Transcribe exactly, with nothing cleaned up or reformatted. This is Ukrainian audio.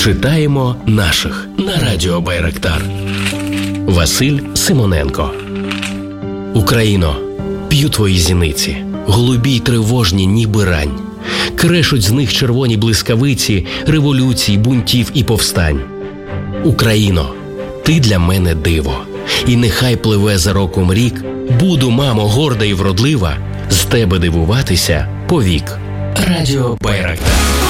Читаємо наших на радіо Байрактар. Василь Симоненко. Україно, п'ю твої зіниці, голубі й тривожні, ніби рань. Крешуть з них червоні блискавиці революцій, бунтів і повстань. Україно, ти для мене диво, і нехай пливе за роком рік, буду, мамо, горда і вродлива, з тебе дивуватися повік. Радіо Байрактар.